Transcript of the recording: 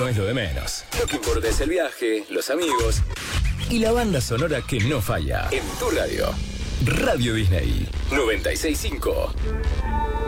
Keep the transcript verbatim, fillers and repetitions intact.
no es lo de menos. Lo que importa es el viaje, los amigos y la banda sonora que no falla. En tu radio, Radio Disney noventa y seis punto cinco.